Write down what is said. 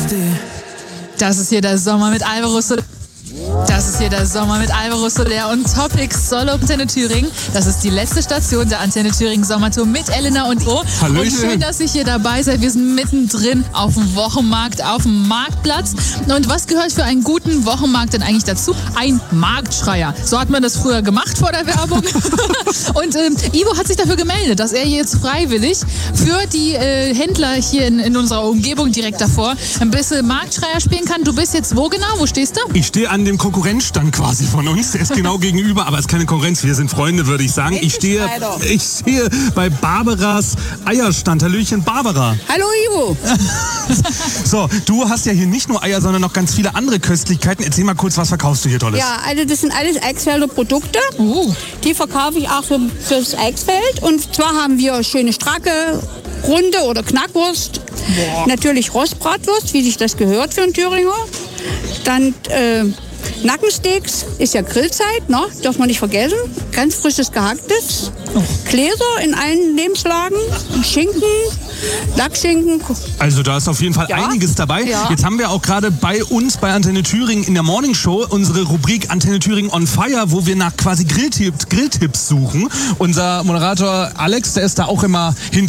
Das ist hier der Sommer mit Alvaro Soler. Das ist hier der Sommer mit Alvaro Soler und Topics Solo Antenne Thüringen. Das ist die letzte Station der Antenne Thüringen Sommertour mit Elena und O. Hallöchen. Und schön, dass ich hier dabei seid. Wir sind mittendrin auf dem Wochenmarkt, auf dem Marktplatz. Und was gehört für einen guten Wochenmarkt denn eigentlich dazu? Ein Marktschreier. So hat man das früher gemacht vor der Werbung. Und Ivo hat sich dafür gemeldet, dass er jetzt freiwillig für die Händler hier in unserer Umgebung direkt davor ein bisschen Marktschreier spielen kann. Du bist jetzt wo genau? Wo stehst du? Ich stehe an dem Konkurrenzstand quasi von uns. Der ist genau gegenüber, aber es ist keine Konkurrenz. Wir sind Freunde, würde ich sagen. Ich stehe bei Barbaras Eierstand. Hallöchen, Barbara. Hallo Ivo. So, du hast ja hier nicht nur Eier, sondern noch ganz viele andere Köstlichkeiten. Erzähl mal kurz, was verkaufst du hier Tolles? Ja, also das sind alles Eichsfelder Produkte. Die verkaufe ich auch fürs Eichsfeld. Und zwar haben wir schöne Stracke, runde oder Knackwurst. Natürlich Rostbratwurst, wie sich das gehört für einen Thüringer. Dann Nackensteaks, ist ja Grillzeit, ne? Darf man nicht vergessen. Ganz frisches Gehacktes. Gläser in allen Lebenslagen. Schinken, Lackschinken. Also da ist auf jeden Fall einiges dabei. Ja. Jetzt haben wir auch gerade bei uns bei Antenne Thüringen in der Morning Show unsere Rubrik Antenne Thüringen on Fire, wo wir nach quasi Grilltipps suchen. Unser Moderator Alex, der ist da auch immer hinter